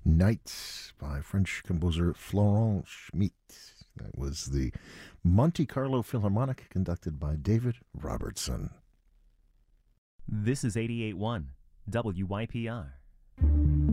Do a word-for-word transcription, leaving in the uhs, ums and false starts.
Nights by French composer Florent Schmitt. That was the Monte Carlo Philharmonic conducted by David Robertson. This is eighty-eight point one W Y P R.